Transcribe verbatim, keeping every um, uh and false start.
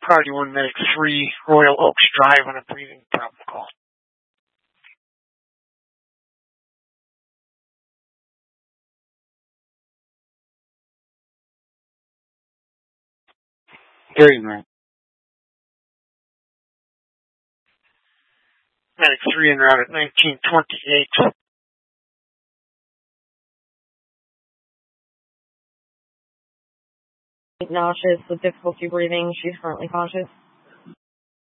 Priority one Medic three, Royal Oaks Drive on a breathing problem call. Very right. Medic three en route at nineteen twenty-eight. Nauseous with difficulty breathing. She's currently conscious.